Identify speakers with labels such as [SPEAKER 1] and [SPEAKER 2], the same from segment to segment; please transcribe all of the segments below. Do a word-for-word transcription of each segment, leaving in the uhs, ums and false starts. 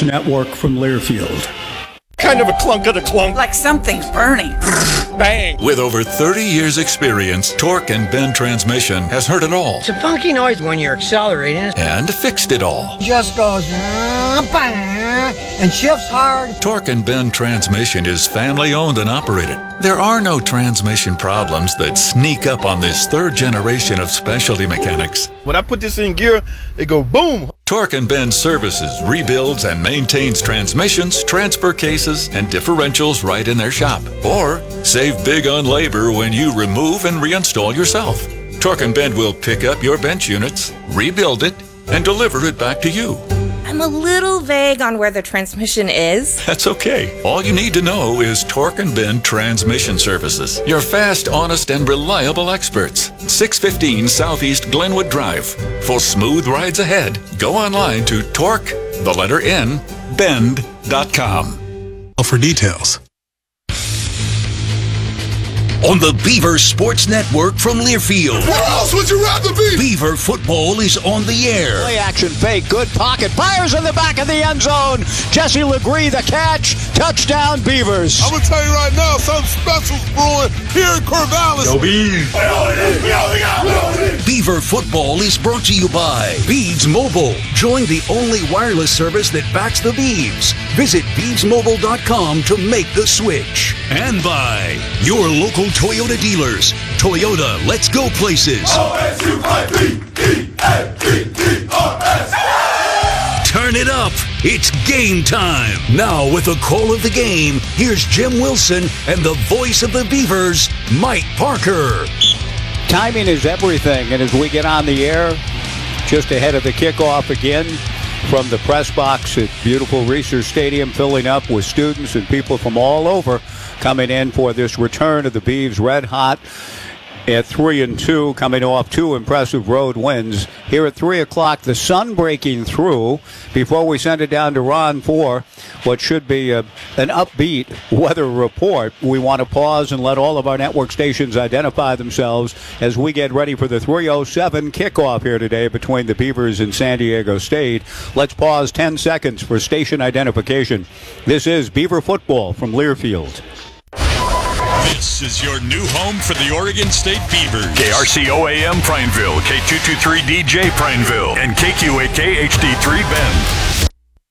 [SPEAKER 1] Sports Network from Learfield.
[SPEAKER 2] Kind of a clunk of the clunk.
[SPEAKER 3] Like something's burning.
[SPEAKER 2] Bang.
[SPEAKER 4] With over thirty years experience, Torque and Bend Transmission has heard it all.
[SPEAKER 5] It's a funky noise when you're accelerating.
[SPEAKER 4] And fixed it all.
[SPEAKER 5] Just goes and shifts hard.
[SPEAKER 4] Torque and Bend Transmission is family owned and operated. There are no transmission problems that sneak up on this third generation of specialty mechanics.
[SPEAKER 2] When I put this in gear, it go boom.
[SPEAKER 4] Torque and Bend services, rebuilds, and maintains transmissions, transfer cases, and differentials right in their shop. Or save big on labor when you remove and reinstall yourself. Torque and Bend will pick up your bench units, rebuild it, and deliver it back to you.
[SPEAKER 6] I'm a little vague on where the transmission is.
[SPEAKER 4] That's okay. All you need to know is Torque and Bend Transmission Services. Your fast, honest, and reliable experts. six fifteen Southeast Glenwood Drive. For smooth rides ahead, go online to Torque, the letter N, bend dot com.
[SPEAKER 7] For details.
[SPEAKER 8] On the Beaver Sports Network from Learfield.
[SPEAKER 9] Where else would you rather be?
[SPEAKER 8] Beaver football is on the air.
[SPEAKER 10] Play action fake, good pocket, fires in the back of the end zone. Jesse Legree the catch, touchdown Beavers.
[SPEAKER 9] I'm gonna tell you right now, something special's brewing here in Corvallis.
[SPEAKER 7] Go Beavs.
[SPEAKER 8] Beaver football is brought to you by Beavs Mobile. Join the only wireless service that backs the Beavs. Visit beavs mobile dot com to make the switch. And by your local Toyota dealers. Toyota, let's go places.
[SPEAKER 9] O S U I P E N T T O S.
[SPEAKER 8] Turn it up. It's game time. Now with the call of the game, here's Jim Wilson and the voice of the Beavers, Mike Parker.
[SPEAKER 10] Timing is everything, and as we get on the air, just ahead of the kickoff again, from the press box at beautiful Reser Stadium, filling up with students and people from all over coming in for this return of the Beavs red hot at three and two, coming off two impressive road wins. Here at three o'clock, the sun breaking through before we send it down to Ron for what should be a, an upbeat weather report. We want to pause and let all of our network stations identify themselves as we get ready for the three oh seven kickoff here today between the Beavers and San Diego State. Let's pause ten seconds for station identification. This is Beaver football from Learfield.
[SPEAKER 11] This is your new home for the Oregon State Beavers. K R C O A M Prineville, K two twenty-three D J Prineville, and K Q A K H D three Bend.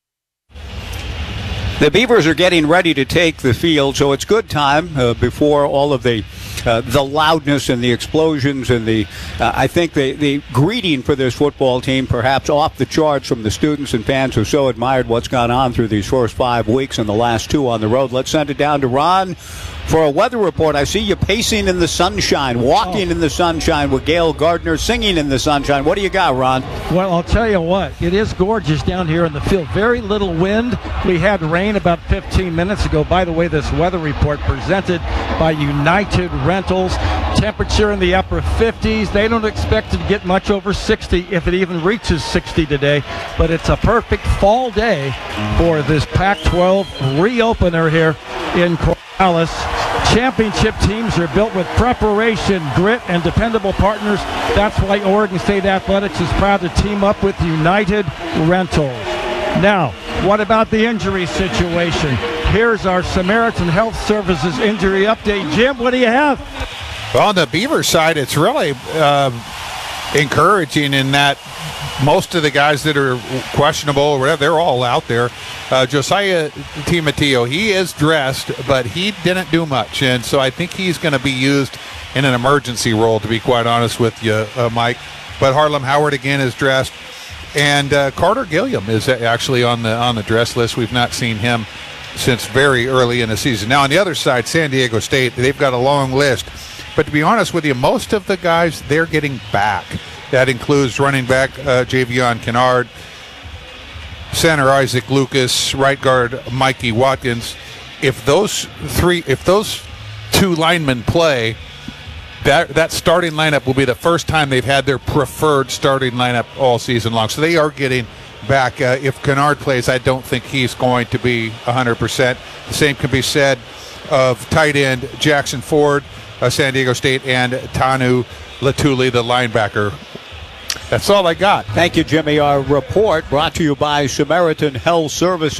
[SPEAKER 10] The Beavers are getting ready to take the field, so it's good time uh, before all of the uh, the loudness and the explosions and the, uh, I think the, the greeting for this football team perhaps off the charts from the students and fans who so admired what's gone on through these first five weeks and the last two on the road. Let's send it down to Ron for a weather report. I see you pacing in the sunshine, walking oh. in the sunshine with Gail Gardner, singing in the sunshine. What do you got, Ron?
[SPEAKER 12] Well, I'll tell you what. It is gorgeous down here in the field. Very little wind. We had rain about fifteen minutes ago. By the way, this weather report presented by United Rentals. Temperature in the upper fifties. They don't expect it to get much over sixty, if it even reaches sixty today. But it's a perfect fall day for this Pac twelve reopener here in Corvallis. Championship teams are built with preparation, grit, and dependable partners. That's why Oregon State Athletics is proud to team up with United Rentals. Now, what about the injury situation? Here's our Samaritan Health Services injury update. Jim, what do you have?
[SPEAKER 13] Well, on the Beaver side, it's really uh, encouraging in that most of the guys that are questionable or whatever, they're all out there. Uh, Josiah Timoteo, he is dressed, but he didn't do much. And so I think he's going to be used in an emergency role, to be quite honest with you, uh, Mike. But Harlem Howard, again, is dressed. And uh, Carter Gilliam is actually on the on the dress list. We've not seen him since very early in the season. Now, on the other side, San Diego State, they've got a long list. But to be honest with you, most of the guys, they're getting back. That includes running back uh, Javion Kennard, center Isaac Lucas, right guard Mikey Watkins. If those three, if those two linemen play, that that starting lineup will be the first time they've had their preferred starting lineup all season long. So they are getting back. Uh, if Kennard plays, I don't think he's going to be one hundred percent. The same can be said of tight end Jackson Ford, uh, San Diego State, and Tanu Latuli, the linebacker. That's all I got.
[SPEAKER 10] Thank you, Jimmy. Our report brought to you by Samaritan Health Services.